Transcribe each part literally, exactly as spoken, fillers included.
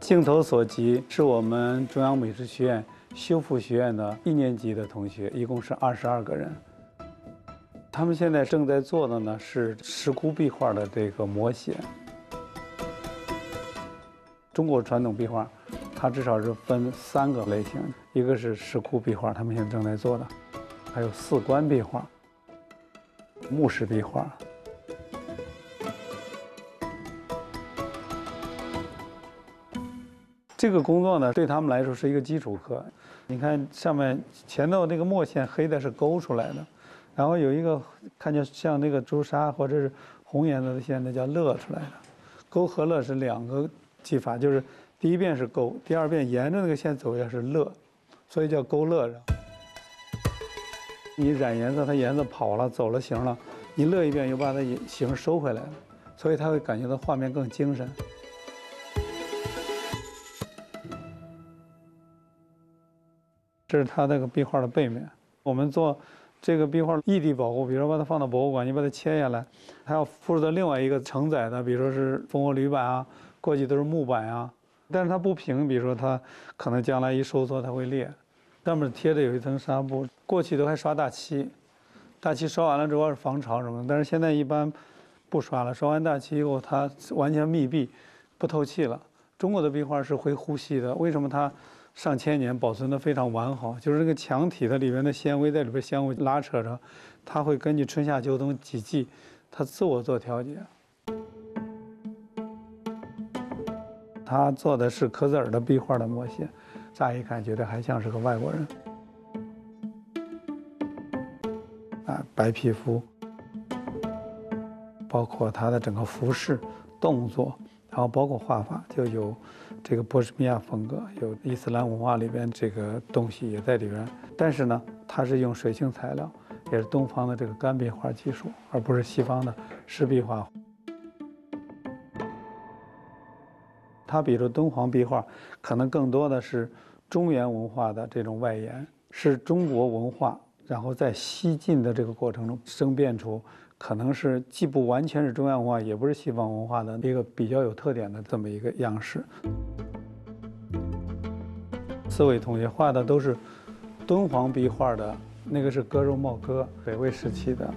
镜头所及是我们中央美术学院修复学院的一年级的同学，一共是二十二个人。他们现在正在做的呢是石窟壁画的这个摹写。中国传统壁画，它至少是分三个类型，一个是石窟壁画，他们现在正在做的，还有四官壁画、木石壁画。这个工作呢，对他们来说是一个基础课。你看上面前头那个墨线黑的是勾出来的，然后有一个看见像那个朱砂或者是红颜色的线，那叫勒出来的。勾和勒是两个技法，就是第一遍是勾，第二遍沿着那个线走下是勒，所以叫勾勒着。你染颜色，它颜色跑了走了形了，你勒一遍又把它形收回来了，所以它会感觉到画面更精神。这是它那个壁画的背面。我们做这个壁画异地保护，比如说把它放到博物馆，你把它切下来，还要负责另外一个承载的，比如说是蜂窝铝板啊，过去都是木板啊，但是它不平，比如说它可能将来一收缩它会裂。上面贴着有一层纱布，过去都还刷大漆，大漆刷完了之后是防潮什么的，但是现在一般不刷了，刷完大漆以后它完全密闭，不透气了。中国的壁画是会呼吸的，为什么它上千年保存得非常完好？就是这个墙体的里面的纤维在里边相互拉扯着，它会根据春夏秋冬几季，它自我做调节。他做的是壳子儿的壁画的摹写，乍一看觉得还像是个外国人。啊，白皮肤，包括他的整个服饰、动作。然后包括画法，就有这个波斯米亚风格，有伊斯兰文化里边这个东西也在里边。但是呢，它是用水性材料，也是东方的这个干壁画技术，而不是西方的湿壁画。它比如敦煌壁画，可能更多的是中原文化的这种外延，是中国文化，然后在西进的这个过程中生变出。可能是既不完全是中原文化，也不是西方文化的一个比较有特点的这么一个样式。四位同学画的都是敦煌壁画的，那个是哥肉帽哥，北魏时期的。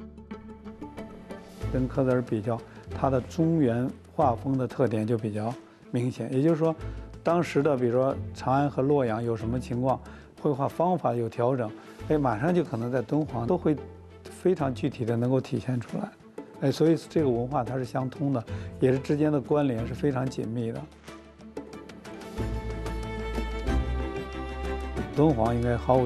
跟柯泽尔比较，它的中原画风的特点就比较明显。也就是说，当时的比如说长安和洛阳有什么情况，绘画方法有调整，哎，马上就可能在敦煌都会非常具体的能够体现出来，哎，所以这个文化它是相通的，也是之间的关联是非常紧密的。敦煌应该毫无